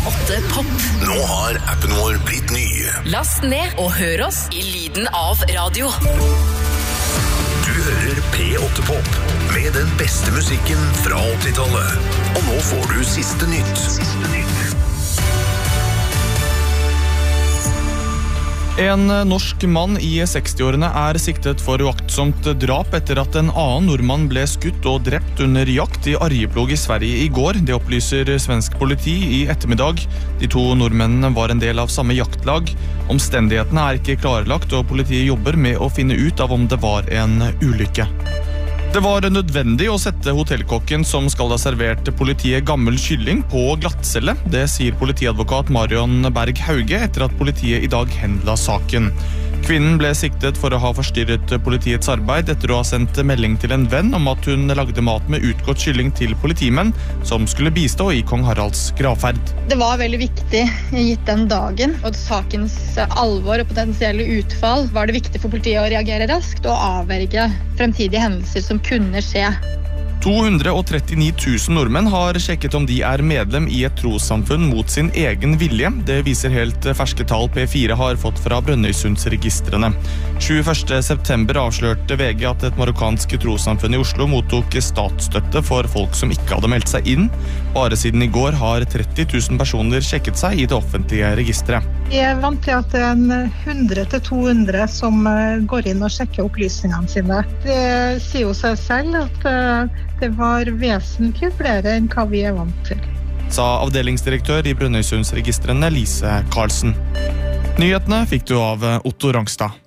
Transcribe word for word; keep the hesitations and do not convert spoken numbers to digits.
åtte Pop. Nå har appen vår blitt ny. Last ned og hør oss i lyden av radio. Du hører P åtte Pop med den beste musikken fra åttitallet. Og nå får du siste nytt. Siste nytt. En norsk mann i sekstiårene er siktet for uaktsomt drap etter at en annen nordmann ble skutt og drept under jakt i Arjeplog i Sverige i går. Det opplyser svensk politi i ettermiddag. De to nordmennene var en del av samme jaktlag. Omstendighetene er ikke klarlagt, og politiet jobber med å finne ut av om det var en ulykke. Det var nødvendig å sette hotellkokken som skal ha servert politiet gammel kylling på glattcelle. Det sier politiadvokat Marion Berg Hauge etter at politiet i dag hendla saken. Kvinnen ble siktet for å ha forstyrret politiets arbeid etter å ha sendt melding til en venn om at hun lagde mat med utgått kylling til politimenn som skulle bistå i Kong Haralds gravferd. Det var veldig viktig gitt den dagen, og sakens alvor og potensielle utfall var det viktig for politiet å reagere raskt og avverge fremtidige hendelser som kunne skje. to hundre og trettini tusen nordmenn har sjekket om de er medlem i et trossamfunn mot sin egen vilje. Det viser helt ferske tall P fire har fått fra Brønnøysundsregistrene. tjueførste september avslørte V G at et marokkansk trossamfunn i Oslo mottok statsstøtte for folk som ikke hadde meldt seg inn. Bare siden i går har tretti tusen personer sjekket seg i det offentlige registret. Jeg er vant til at det er en hundre til to hundre som går inn og sjekker opplysningene sine. Det sier jo seg selv at det var vesentlig flere enn hva vi er vant til. Sa avdelingsdirektør i Brønnøysundsregistrene Lise Karlsen. Nyhetene fikk du av Otto Rangstad.